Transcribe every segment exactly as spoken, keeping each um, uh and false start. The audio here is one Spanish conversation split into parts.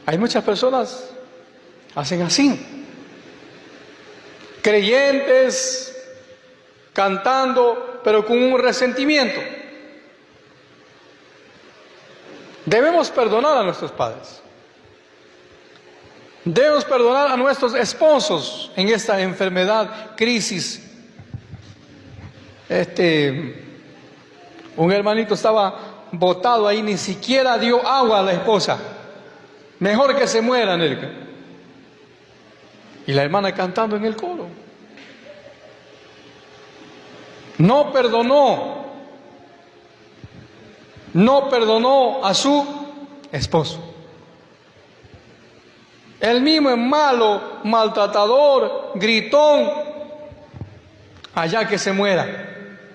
Hay muchas personas que hacen así. Creyentes cantando, pero con un resentimiento. Debemos perdonar a nuestros padres. Debemos perdonar a nuestros esposos en esta enfermedad, crisis. Este, un hermanito estaba botado ahí, ni siquiera dio agua a la esposa. Mejor que se muera, Nelka. Y la hermana cantando en el coro. No perdonó. No perdonó a su esposo. El mismo es malo, maltratador, gritón. Allá que se muera.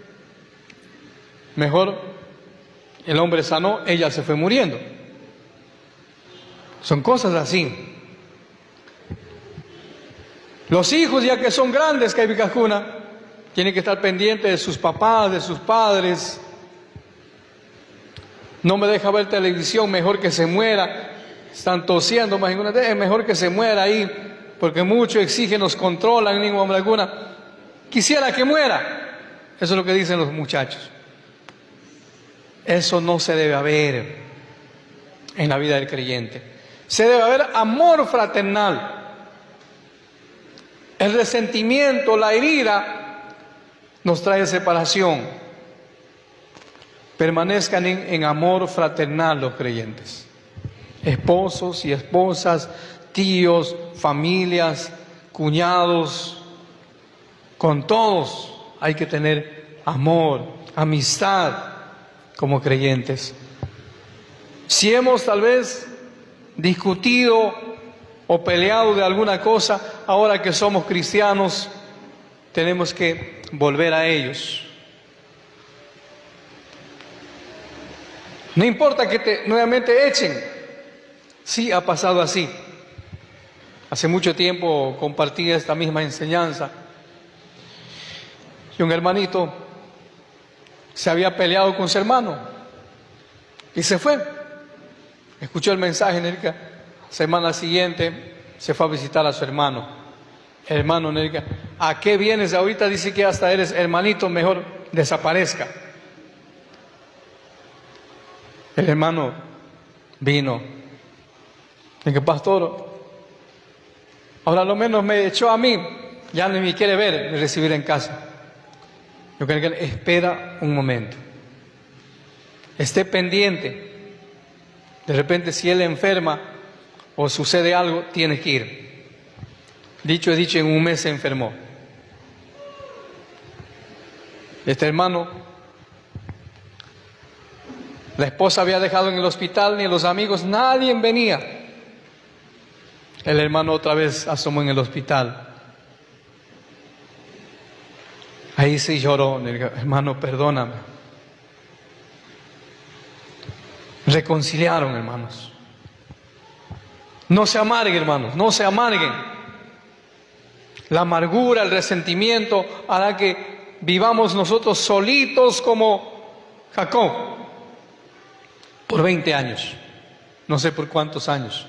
Mejor el hombre sanó, ella se fue muriendo. Son cosas así. Los hijos, ya que son grandes, Caibicajuna, tienen que estar pendientes de sus papás, de sus padres. No me deja ver televisión, mejor que se muera. Están tosiendo, imagínate, es mejor que se muera ahí, porque mucho exigen, nos controlan, ninguna hombre alguna. Quisiera que muera. Eso es lo que dicen los muchachos. Eso no se debe haber en la vida del creyente. Se debe haber amor fraternal. El resentimiento, la herida, nos trae separación. Permanezcan en, en amor fraternal los creyentes. Esposos y esposas, tíos, familias, cuñados, con todos hay que tener amor, amistad como creyentes. Si hemos tal vez discutido o peleado de alguna cosa, ahora que somos cristianos, tenemos que volver a ellos. No importa que te nuevamente echen. Sí, ha pasado así. Hace mucho tiempo compartí esta misma enseñanza. Y un hermanito se había peleado con su hermano y se fue. Escuchó el mensaje, Nérica. Semana siguiente se fue a visitar a su hermano. Hermano, Nérica, ¿a qué vienes ahorita? Dice que hasta eres hermanito, mejor desaparezca. El hermano vino. Dije, pastor, ahora lo menos me echó a mí, ya ni me quiere ver, me recibir en casa. Yo creo que espera un momento. Esté pendiente. De repente, si él enferma o sucede algo, tiene que ir. Dicho es dicho, en un mes se enfermó. Este hermano, la esposa había dejado en el hospital, ni los amigos, nadie venía. El hermano otra vez asomó en el hospital. Ahí sí lloró, hermano, perdóname. Reconciliaron, hermanos. No se amarguen, hermanos, no se amarguen. La amargura, el resentimiento hará que vivamos nosotros solitos como Jacob por veinte años, no sé por cuántos años.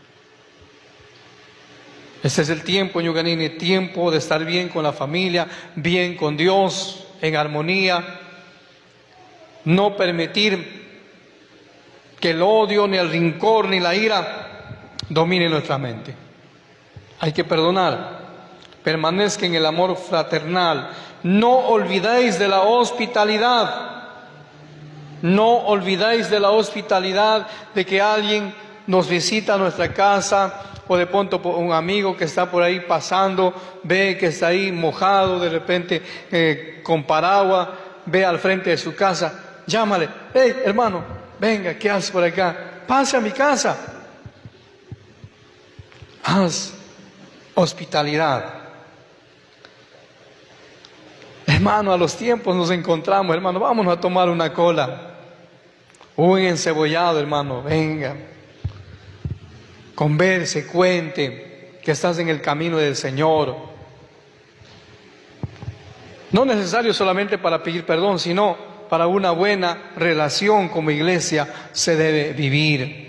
Este es el tiempo, Ñuganini, tiempo de estar bien con la familia, bien con Dios, en armonía. No permitir que el odio, ni el rencor, ni la ira domine nuestra mente. Hay que perdonar. Permanezca en el amor fraternal. No olvidéis de la hospitalidad. No olvidéis de la hospitalidad, de que alguien nos visita a nuestra casa, o de pronto un amigo que está por ahí pasando, ve que está ahí mojado, de repente eh, con paraguas, ve al frente de su casa, llámale, hey hermano, venga, ¿qué haces por acá? Pase a mi casa. Haz hospitalidad. Hermano, a los tiempos nos encontramos, hermano, vámonos a tomar una cola, un encebollado, hermano, venga. Converse, cuente que estás en el camino del Señor. No necesario solamente para pedir perdón, sino para una buena relación como iglesia se debe vivir.